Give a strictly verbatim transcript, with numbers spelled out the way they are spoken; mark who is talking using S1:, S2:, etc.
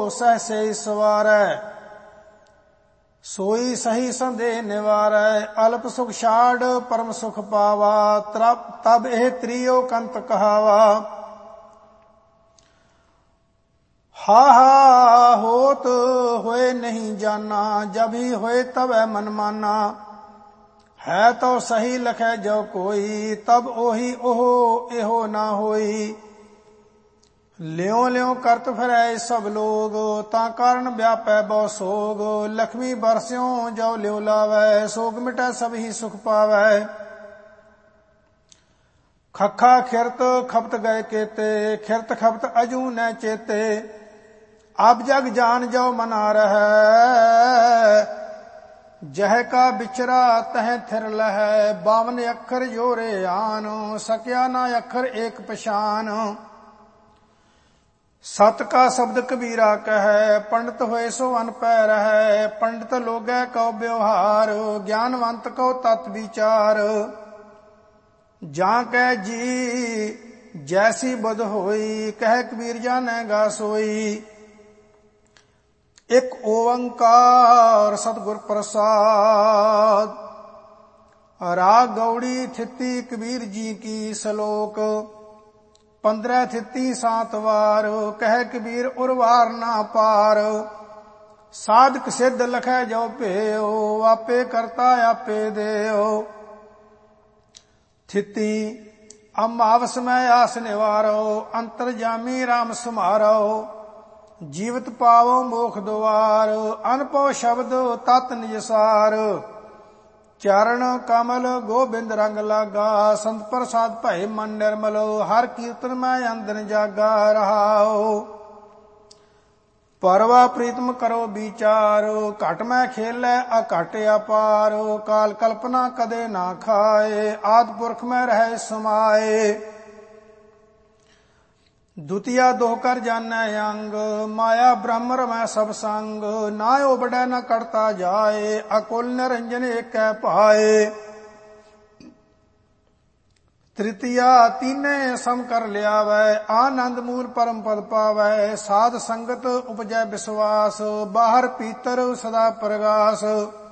S1: सहसे सवारै, सोई सही संदेह निवारै। अल्प सुख छाड़ परम सुख पावा, तब एह त्रियो कंत कहावा। हा हा होत होए नहीं जाना, जब ही होए तब है मन माना। है तो सही लखै जो कोई, तब ओही ओहो एहो ना होई। लियो लियो करत फिरै सब लोग, ता कारण व्यापै बहु सोग। लक्ष्मी बरस्यों जो लियो लावै, सोग मिटै सब ही सुख पावै। खखा खिरत खपत गए केते, खिरत खपत अजू न चेते। अब जग जान जो मना रहै, जह का बिचरा तह थिर लहै। बावन अखर जोरे आन, सक्या ना अखर एक पछान। सत का शब्द कबीरा कहै, पंडित होए सो अनपै रहै। पंडित लोगै कौ व्यवहार, ज्ञानवंत कौ तत् विचार। जां कै जी जैसी बुध होई, कह कबीर जानेगा सोई। एक ओंकार सतगुर प्रसाद, राग गौड़ी थिति कबीर जी की सलोक। पंद्रह थिति सात वार, कह कबीर उर्वार ना पार। साधक सिद्ध लखै जो पेयो, आपे करता आपे देओ। थिति अमावस में आस निवारो, अंतर्जामी राम समारो। जीवत पावो मोख द्वार, अनपो शब्द तत् निज सार। चरण कमल गोबिंद रंग लागा, संत प्रसाद भय मन निर्मल। हर कीर्तन में अंदन जागा रहाओ। परवा प्रीतम करो विचार, घट में खेलै अघट अपार। काल कल्पना कदे ना खाए, आदि पुरख में रहे समाए। द्वितीया दोह कर जानै अंग, माया ब्रह्म रमै सब संग। ना ओबड़ै न कटता जाए, अकुल निरंजन एकै पाए। तृतीया तीने सम कर लियावै, आनंद मूल परम पद पावै। साध संगत उपजै विश्वास, बाहर भीतर सदा प्रगास।